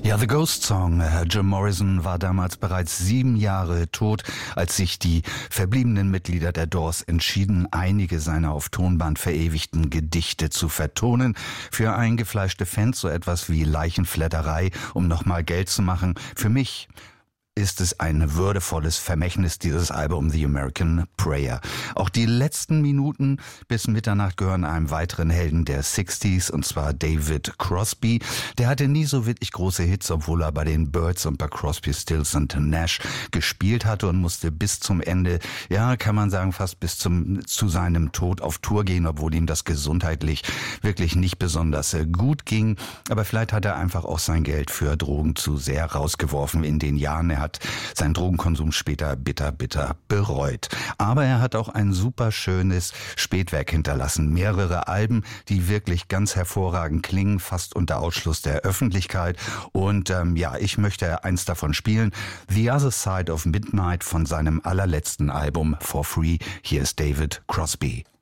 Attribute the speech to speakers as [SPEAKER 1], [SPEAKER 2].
[SPEAKER 1] Ja, The Ghost Song. Jim Morrison war damals bereits 7 Jahre tot, als sich die verbliebenen Mitglieder der Doors entschieden, einige seiner auf Tonband verewigten Gedichte zu vertonen. Für eingefleischte Fans so etwas wie Leichenflatterei, um nochmal Geld zu machen. Für mich ist es ein würdevolles Vermächtnis, dieses Album The American Prayer. Auch die letzten Minuten bis Mitternacht gehören einem weiteren Helden der 60s, und zwar David Crosby. Der hatte nie so wirklich große Hits, obwohl er bei den Byrds und bei Crosby, Stills und Nash gespielt hatte und musste bis zum Ende, ja, kann man sagen, fast bis zu seinem Tod auf Tour gehen, obwohl ihm das gesundheitlich wirklich nicht besonders gut ging. Aber vielleicht hat er einfach auch sein Geld für Drogen zu sehr rausgeworfen in den Jahren. Er hat seinen Drogenkonsum später bitter bereut. Aber er hat auch ein super schönes Spätwerk hinterlassen. Mehrere Alben, die wirklich ganz hervorragend klingen, fast unter Ausschluss der Öffentlichkeit. Und ich möchte eins davon spielen. The Other Side of Midnight von seinem allerletzten Album For Free. Hier ist David Crosby.